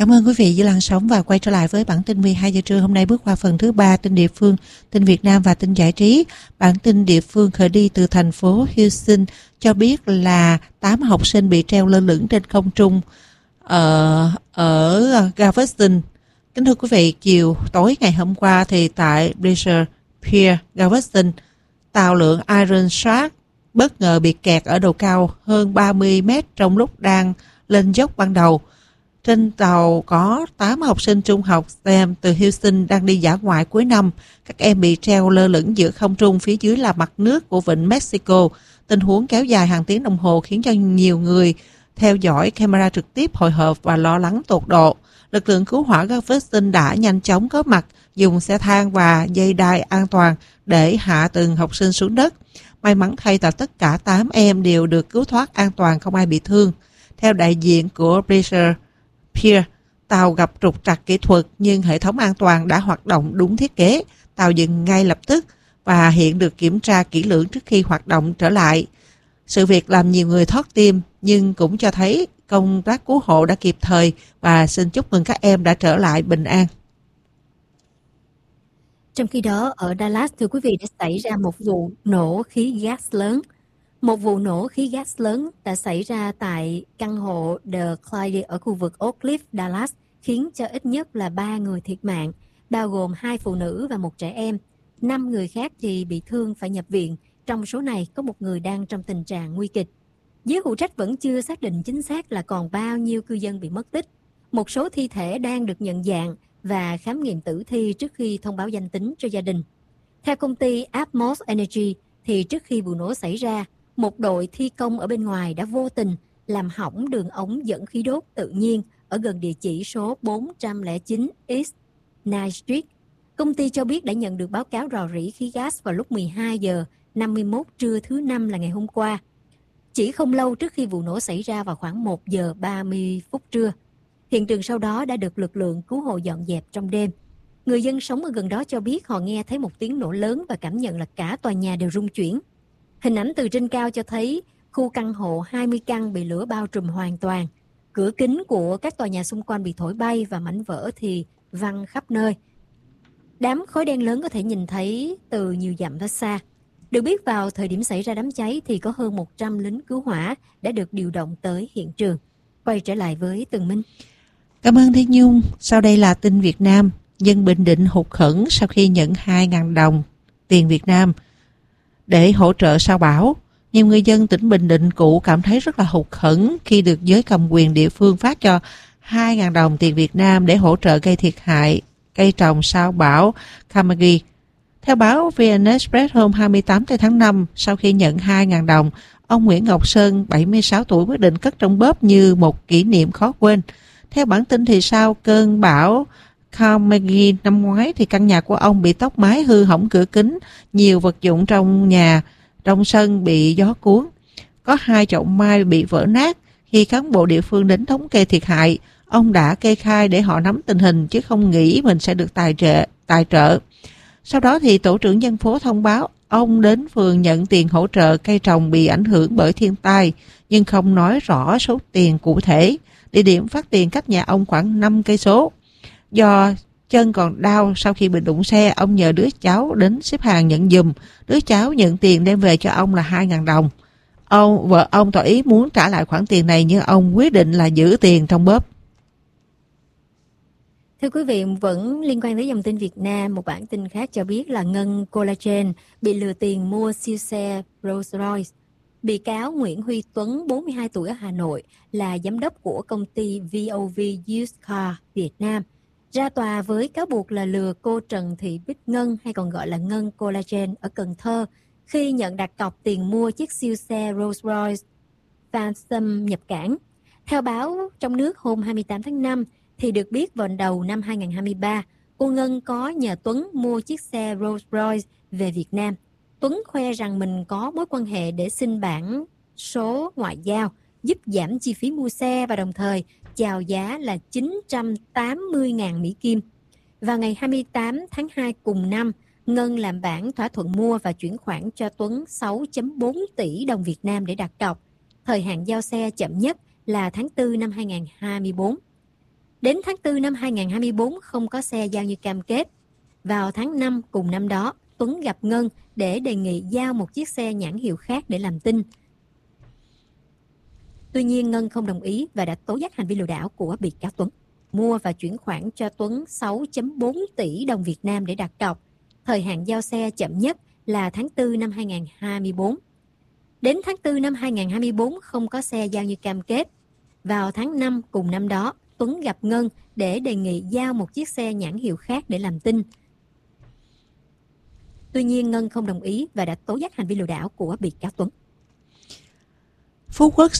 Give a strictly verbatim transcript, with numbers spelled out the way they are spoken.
Cảm ơn quý vị giữ làn sóng và quay trở lại với bản tin mười hai giờ trưa hôm nay, bước qua phần thứ ba tin địa phương, tin Việt Nam và tin giải trí. Bản tin địa phương khởi đi từ thành phố Houston cho biết là tám học sinh bị treo lơ lửng trên không trung ở ở Galveston. Kính thưa quý vị, chiều tối ngày hôm qua thì tại Bleecher Pier, Galveston, tàu lượn Iron Shark bất ngờ bị kẹt ở độ cao hơn ba mươi mét trong lúc đang lên dốc ban đầu. Trên tàu có tám học sinh trung học ét tê em từ Houston đang đi dã ngoại cuối năm. Các em bị treo lơ lửng giữa không trung, phía dưới là mặt nước của vịnh Mexico. Tình huống kéo dài hàng tiếng đồng hồ khiến cho nhiều người theo dõi camera trực tiếp hồi hộp và lo lắng tột độ. Lực lượng cứu hỏa Galveston đã nhanh chóng có mặt, dùng xe thang và dây đai an toàn để hạ từng học sinh xuống đất. May mắn thay là tất cả tám em đều được cứu thoát an toàn, không ai bị thương. Theo đại diện của Bleecher Pier, tàu gặp trục trặc kỹ thuật nhưng hệ thống an toàn đã hoạt động đúng thiết kế. Tàu dừng ngay lập tức và hiện được kiểm tra kỹ lưỡng trước khi hoạt động trở lại. Sự việc làm nhiều người thót tim nhưng cũng cho thấy công tác cứu hộ đã kịp thời, và xin chúc mừng các em đã trở lại bình an. Trong khi đó, ở Dallas, thưa quý vị, đã xảy ra một vụ nổ khí gas lớn. Một vụ nổ khí gas lớn đã xảy ra tại căn hộ The Clyde ở khu vực Oak Cliff, Dallas, khiến cho ít nhất là ba người thiệt mạng, bao gồm hai phụ nữ và một trẻ em. Năm người khác thì bị thương phải nhập viện. Trong số này có một người đang trong tình trạng nguy kịch. Giới hữu trách vẫn chưa xác định chính xác là còn bao nhiêu cư dân bị mất tích. Một số thi thể đang được nhận dạng và khám nghiệm tử thi trước khi thông báo danh tính cho gia đình. Theo công ty Atmos Energy, thì trước khi vụ nổ xảy ra, một đội thi công ở bên ngoài đã vô tình làm hỏng đường ống dẫn khí đốt tự nhiên ở gần địa chỉ số bốn trăm lẻ chín East Ninth Street. Công ty cho biết đã nhận được báo cáo rò rỉ khí gas vào lúc mười hai giờ năm mươi mốt trưa thứ Năm là ngày hôm qua, chỉ không lâu trước khi vụ nổ xảy ra vào khoảng một giờ ba mươi phút trưa. Hiện trường sau đó đã được lực lượng cứu hộ dọn dẹp trong đêm. Người dân sống ở gần đó cho biết họ nghe thấy một tiếng nổ lớn và cảm nhận là cả tòa nhà đều rung chuyển. Hình ảnh từ trên cao cho thấy khu căn hộ hai mươi căn bị lửa bao trùm hoàn toàn. Cửa kính của các tòa nhà xung quanh bị thổi bay và mảnh vỡ thì văng khắp nơi. Đám khói đen lớn có thể nhìn thấy từ nhiều dặm ra xa. Được biết vào thời điểm xảy ra đám cháy thì có hơn một trăm lính cứu hỏa đã được điều động tới hiện trường. Quay trở lại với Tường Minh. Cảm ơn Thế Nhung. Sau đây là tin Việt Nam. Dân Bình Định hụt hẫng sau khi nhận hai nghìn đồng tiền Việt Nam để hỗ trợ sau bão. Nhiều người dân tỉnh Bình Định cũ cảm thấy rất là hụt hẫng khi được giới cầm quyền địa phương phát cho hai nghìn đồng tiền Việt Nam để hỗ trợ gây thiệt hại cây trồng sau bão Kamagi. Theo báo vê en Express hôm hai mươi tám tháng năm, sau khi nhận hai nghìn đồng, ông Nguyễn Ngọc Sơn, bảy mươi sáu tuổi, quyết định cất trong bóp như một kỷ niệm khó quên. Theo bản tin thì sau cơn bão Kamagi năm ngoái thì căn nhà của ông bị tốc mái, hư hỏng cửa kính, nhiều vật dụng trong nhà, trong sân bị gió cuốn. Có hai chậu mai bị vỡ nát. Khi cán bộ địa phương đến thống kê thiệt hại, ông đã kê khai để họ nắm tình hình chứ không nghĩ mình sẽ được tài trợ. Tài trợ. Sau đó thì tổ trưởng dân phố thông báo ông đến phường nhận tiền hỗ trợ cây trồng bị ảnh hưởng bởi thiên tai, nhưng không nói rõ số tiền cụ thể. Địa điểm phát tiền cách nhà ông khoảng năm cây số. Do chân còn đau sau khi bị đụng xe, ông nhờ đứa cháu đến xếp hàng nhận giùm. Đứa cháu nhận tiền đem về cho ông là hai nghìn đồng. Ông, vợ ông tỏ ý muốn trả lại khoản tiền này nhưng ông quyết định là giữ tiền trong bóp. Thưa quý vị, vẫn liên quan tới dòng tin Việt Nam, một bản tin khác cho biết là Ngân Collagen bị lừa tiền mua siêu xe Rolls-Royce. Bị cáo Nguyễn Huy Tuấn, bốn mươi hai tuổi, ở Hà Nội, là giám đốc của công ty vê o vê Used Car Việt Nam, ra tòa với cáo buộc là lừa cô Trần Thị Bích Ngân, hay còn gọi là Ngân Collagen, ở Cần Thơ, khi nhận đặt cọc tiền mua chiếc siêu xe Rolls-Royce Phantom nhập cảng. Theo báo trong nước hôm hai mươi tám tháng năm, thì được biết vào đầu năm hai nghìn không trăm hai mươi ba, cô Ngân có nhờ Tuấn mua chiếc xe Rolls-Royce về Việt Nam. Tuấn khoe rằng mình có mối quan hệ để xin bản số ngoại giao, giúp giảm chi phí mua xe và đồng thời chào giá là chín trăm tám mươi nghìn Mỹ Kim. Vào ngày hai mươi tám tháng hai cùng năm, Ngân làm bản thỏa thuận mua và chuyển khoản cho Tuấn sáu phẩy bốn tỷ đồng Việt Nam để đặt cọc. Thời hạn giao xe chậm nhất là tháng tư năm hai nghìn không trăm hai mươi bốn. Đến tháng tư năm hai nghìn không trăm hai mươi tư không có xe giao như cam kết. Vào tháng năm cùng năm đó, Tuấn gặp Ngân để đề nghị giao một chiếc xe nhãn hiệu khác để làm tin. Tuy nhiên Ngân không đồng ý và đã tố giác hành vi lừa đảo của bị cáo Tuấn. Mua và chuyển khoản cho Tuấn sáu phẩy bốn tỷ đồng Việt Nam để đặt cọc. Thời hạn giao xe chậm nhất là tháng tư năm hai nghìn không trăm hai mươi tư. Đến tháng tư năm hai nghìn không trăm hai mươi tư không có xe giao như cam kết. Vào tháng năm cùng năm đó, Tuấn gặp Ngân để đề nghị giao một chiếc xe nhãn hiệu khác để làm tin. Tuy nhiên Ngân không đồng ý và đã tố giác hành vi lừa đảo của bị cáo Tuấn. Phú Quốc